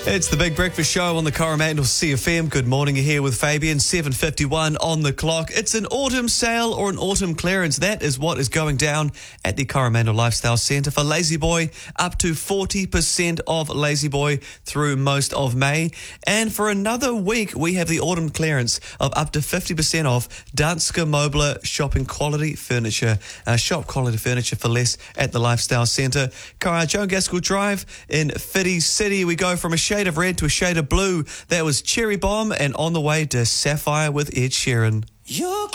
It's the Big Breakfast Show on the Coromandel CFM. Good morning, you're here with Fabian, 7:51 on the clock. It's an autumn sale or an autumn clearance. That is what is going down at the Coromandel Lifestyle Centre for Lazy Boy. Up to 40% off Lazy Boy through most of May. And for another week, we have the autumn clearance of up to 50% off Danske Mobler shopping quality furniture. Shop quality furniture for less at the Lifestyle Centre. Joe Gaskell Drive in Whiti City. We go from a shade of red to a shade of blue. That was Cherry Bomb, and On the Way to Sapphire with Ed Sheeran. You're